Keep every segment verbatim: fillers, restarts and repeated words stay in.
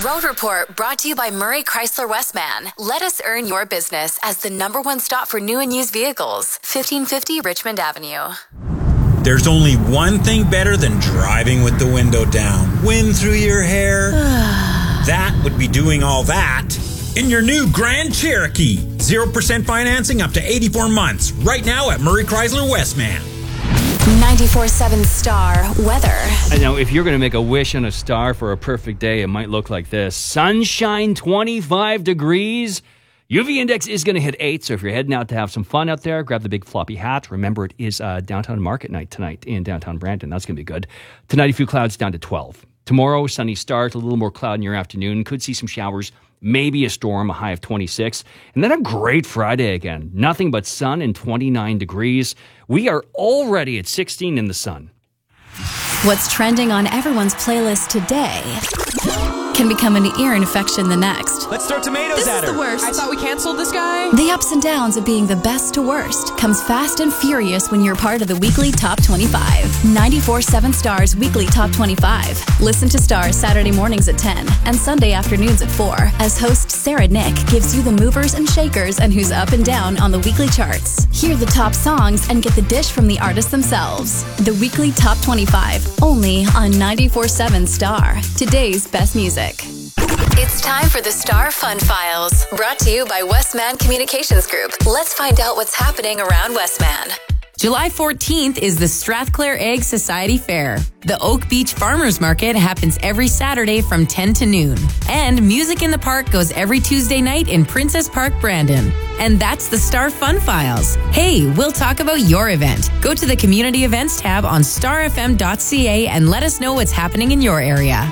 Road Report brought to you by Murray Chrysler Westman. Let us earn your business as the number one stop for new and used vehicles. fifteen fifty Richmond Avenue. There's only one thing better than driving with the window down. Wind through your hair. That would be doing all that in your new Grand Cherokee. zero percent financing up to eighty-four months. Right now at Murray Chrysler Westman. ninety-four seven Star weather. Now, if you're going to make a wish on a star for a perfect day, it might look like this. Sunshine, twenty-five degrees. U V index is going to hit eight, so if you're heading out to have some fun out there, grab the big floppy hat. Remember, it is uh, downtown market night tonight in downtown Brandon. That's going to be good. Tonight, a few clouds down to twelve. Tomorrow, sunny start, a little more cloud in your afternoon. Could see some showers, maybe a storm, a high of twenty-six. And then a great Friday again. Nothing but sun and twenty-nine degrees. We are already at sixteen in the sun. What's trending on everyone's playlist today can become an ear infection the next. Let's throw tomatoes this at her. This is the worst. I thought we canceled this guy. The ups and downs of being the best to worst comes fast and furious when you're part of the weekly Top twenty-five. ninety-four seven Star's weekly Top twenty-five. Listen to Star Saturday mornings at ten and Sunday afternoons at four as host Sarah Nick gives you the movers and shakers and who's up and down on the weekly charts. Hear the top songs and get the dish from the artists themselves. The weekly Top twenty-five, only on ninety-four seven Star. Today's best music. It's time for the Star Fun Files, brought to you by Westman Communications Group. Let's find out what's happening around Westman. July fourteenth is the Strathclair Egg Society Fair. The Oak Beach Farmers Market happens every Saturday from ten to noon. And Music in the Park goes every Tuesday night in Princess Park, Brandon. And that's the Star Fun Files. Hey, we'll talk about your event. Go to the Community Events tab on star f m dot c a and let us know what's happening in your area.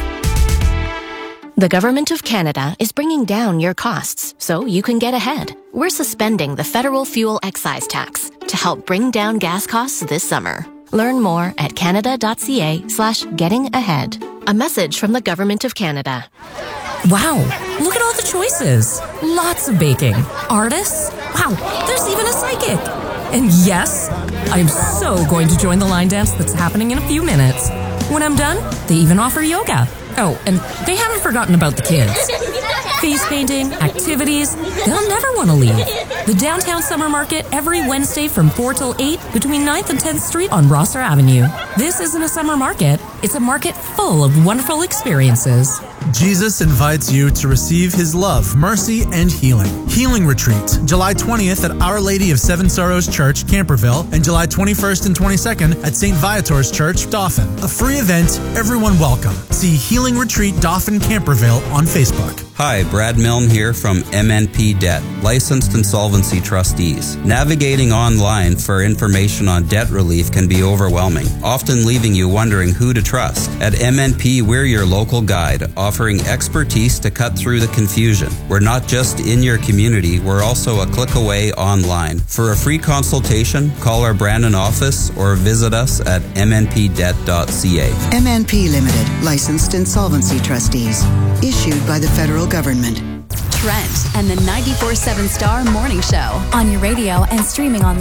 The Government of Canada is bringing down your costs so you can get ahead. We're suspending the federal fuel excise tax to help bring down gas costs this summer. Learn more at canada.ca slash getting ahead. A message from the Government of Canada. Wow, look at all the choices. Lots of baking. Artists? Wow, there's even a psychic. And yes, I'm so going to join the line dance that's happening in a few minutes. When I'm done, they even offer yoga. Oh, and they haven't forgotten about the kids. Face painting, activities, they'll never want to leave. The Downtown Summer Market every Wednesday from four till eight between ninth and tenth Street on Rosser Avenue. This isn't a summer market, it's a market full of wonderful experiences. Jesus invites you to receive his love, mercy, and healing. Healing Retreat, July twentieth at Our Lady of Seven Sorrows Church, Camperville, and July twenty-first and twenty-second at Saint Viator's Church, Dauphin. A free event, everyone welcome. See Healing Retreat Dauphin Camperville on Facebook. Hi, Brad Milne here from M N P Debt, Licensed Insolvency Trustees. Navigating online for information on debt relief can be overwhelming, often leaving you wondering who to trust. At M N P, we're your local guide, offering expertise to cut through the confusion. We're not just in your community, we're also a click away online. For a free consultation, call our Brandon office or visit us at m n p debt dot c a. M N P Limited, Licensed Insolvency Trustees. Issued by the federal government. Trent and the ninety-four seven Star Morning Show on your radio and streaming online.